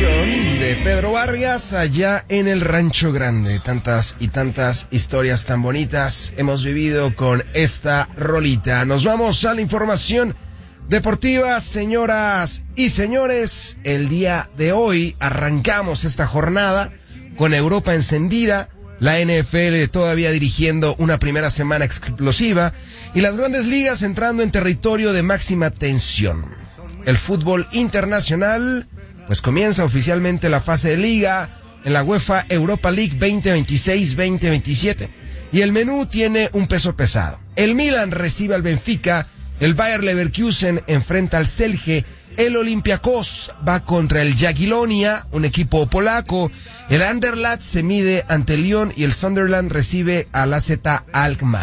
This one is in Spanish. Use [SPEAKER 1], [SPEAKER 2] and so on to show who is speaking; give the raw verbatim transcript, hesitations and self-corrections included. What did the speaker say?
[SPEAKER 1] canción de Pedro Vargas allá en el Rancho Grande. Tantas y tantas historias tan bonitas hemos vivido con esta rolita. Nos vamos a la información deportiva, señoras y señores. El día de hoy arrancamos esta jornada con Europa encendida, la N F L todavía dirigiendo una primera semana explosiva y las grandes ligas entrando en territorio de máxima tensión. El fútbol internacional pues comienza oficialmente la fase de liga en la UEFA Europa League veinte veintiséis veinte veintisiete y el menú tiene un peso pesado. El Milan recibe al Benfica, el Bayer Leverkusen enfrenta al Celje, el Olympiacos va contra el Jagiellonia, un equipo polaco, el Anderlecht se mide ante el Lyon y el Sunderland recibe al A Z Alkmaar.